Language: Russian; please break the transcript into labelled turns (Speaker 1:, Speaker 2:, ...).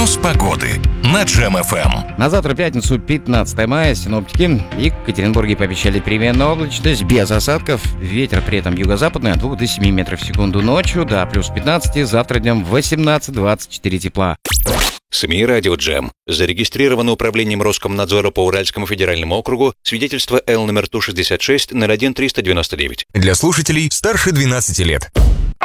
Speaker 1: Прогноз погоды на Джем FM.
Speaker 2: На завтра, пятницу, 15 мая, синоптики в Екатеринбурге пообещали переменную облачность без осадков. Ветер при этом юго-западный от 2 до 7 метров в секунду ночью, до плюс 15, завтра днем 18-24 тепла.
Speaker 3: СМИ «Радио Джем». Зарегистрировано управлением Роскомнадзора по Уральскому федеральному округу свидетельство Л номер ТУ-66 01-399.
Speaker 4: Для слушателей старше 12 лет.